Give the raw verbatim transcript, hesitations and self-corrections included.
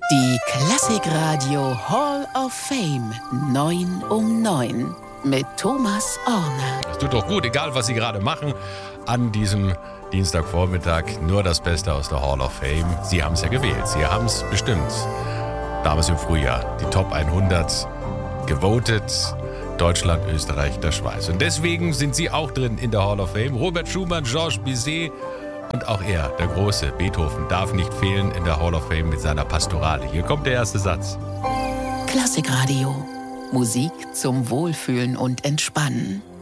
Die Klassikradio Hall of Fame neun um neun mit Thomas Orner. Das tut doch gut, egal was Sie gerade machen, an diesem Dienstagvormittag nur das Beste aus der Hall of Fame. Sie haben es ja gewählt, Sie haben es bestimmt. Damals im Frühjahr, die Top hundert gewotet, Deutschland, Österreich, der Schweiz. Und deswegen sind Sie auch drin in der Hall of Fame. Robert Schumann, Georges Bizet und auch er, der große Beethoven, darf nicht fehlen in der Hall of Fame mit seiner Pastorale. Hier kommt der erste Satz. Klassikradio. Musik zum Wohlfühlen und Entspannen.